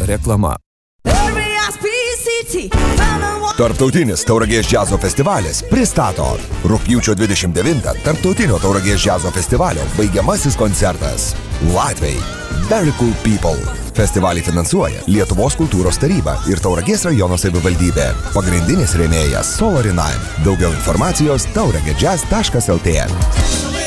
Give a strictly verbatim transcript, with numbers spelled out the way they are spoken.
Reklama. Tarptautinis Tauragės džiazo festivalis pristato rugpjūčio dvidešimt devintą Tarptautinio Tauragės džiazo festivalio baigiamasis koncertas Latviai Very Cool People. Festivalį finansuoja Lietuvos kultūros taryba ir Tauragės rajono savivaldybė. Pagrindinis rėmėjas Solar in Nine. Daugiau informacijos tauragėdžiaz taškas el tė.